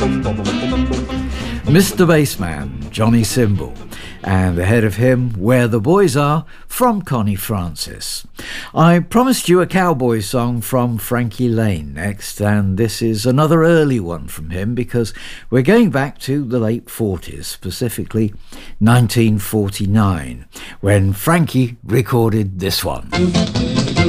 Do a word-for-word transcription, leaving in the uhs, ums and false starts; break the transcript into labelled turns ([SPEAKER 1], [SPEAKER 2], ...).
[SPEAKER 1] Mister Bassman, Johnny Cymbal, and ahead of him, Where the Boys Are, from Connie Francis. I promised you a cowboy song from Frankie Laine next, and this is another early one from him because we're going back to the late forties, specifically nineteen forty-nine, when Frankie recorded this one.